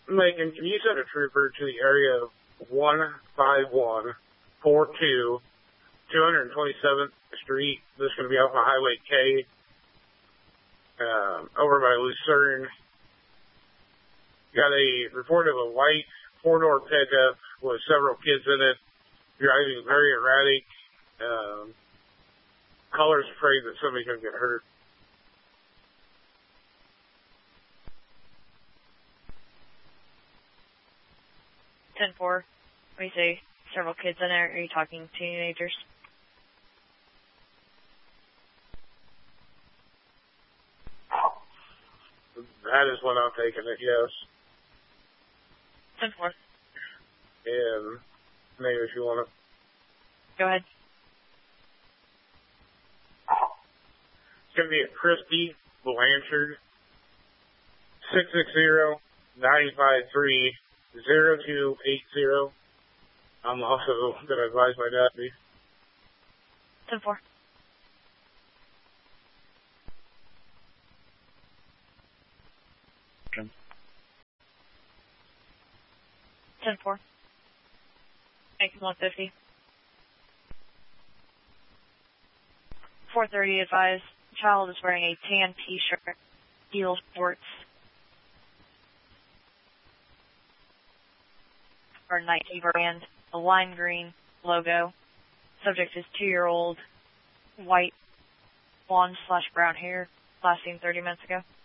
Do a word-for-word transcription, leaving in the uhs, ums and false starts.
Megan, can you send a trooper to the area of one five one four two, two hundred twenty-seventh Street? This is going to be off of Highway K, um, over by Lucerne. Got a report of a white four-door pickup with several kids in it, driving very erratic. Um, caller's afraid that somebody's going to get hurt. ten four, when you say several kids in there, are you talking teenagers? That is what I'm taking it, yes. ten four. And maybe if you want to. Go ahead. It's going to be at Christy Blanchard, six six zero, nine five three, zero two eight zero. I'm also going to advise my deputy. ten four. ten four. Thanks, one fifty. four thirty advised, child is wearing a tan t-shirt, heel shorts, or Nike brand, a lime green logo. Subject is two-year-old, white, blonde slash brown hair, last seen thirty minutes ago.